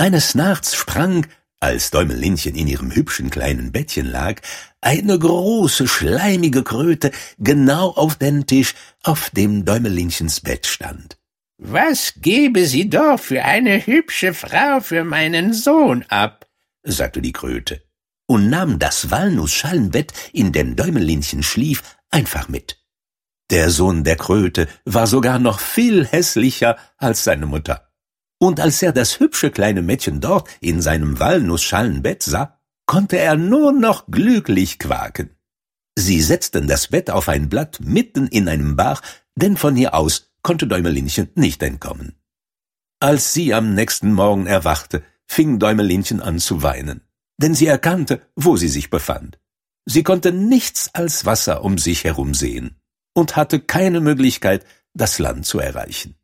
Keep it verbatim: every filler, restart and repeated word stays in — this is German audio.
Eines Nachts sprang, als Däumelinchen in ihrem hübschen kleinen Bettchen lag, eine große, schleimige Kröte genau auf den Tisch, auf dem Däumelinchens Bett stand. »Was gebe sie doch für eine hübsche Frau für meinen Sohn ab«, sagte die Kröte, und nahm das Walnussschalenbett, in dem Däumelinchen schlief, einfach mit. Der Sohn der Kröte war sogar noch viel hässlicher als seine Mutter. Und als er das hübsche kleine Mädchen dort in seinem Walnussschalenbett sah, konnte er nur noch glücklich quaken. Sie setzten das Bett auf ein Blatt mitten in einem Bach, denn von hier aus konnte Däumelinchen nicht entkommen. Als sie am nächsten Morgen erwachte, fing Däumelinchen an zu weinen, denn sie erkannte, wo sie sich befand. Sie konnte nichts als Wasser um sich herum sehen und hatte keine Möglichkeit, das Land zu erreichen.